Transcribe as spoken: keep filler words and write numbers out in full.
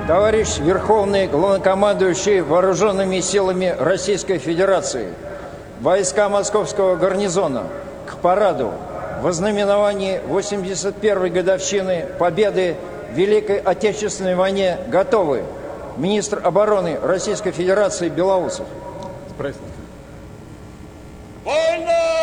Товарищ Верховный Главнокомандующий Вооруженными силами Российской Федерации, войска Московского гарнизона к параду в ознаменовании восемьдесят первой годовщины Победы в Великой Отечественной войне готовы. Министр обороны Российской Федерации Белоусов. Вольно!